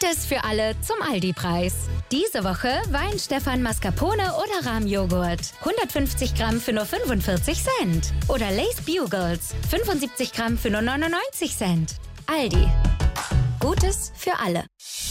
Gutes für alle zum Aldi-Preis. Diese Woche Wein-Stefan Mascarpone oder Rahmjoghurt. 150 Gramm für nur 45 Cent. Oder Lay's Bugles. 75 Gramm für nur 99 Cent. Aldi. Gutes für alle.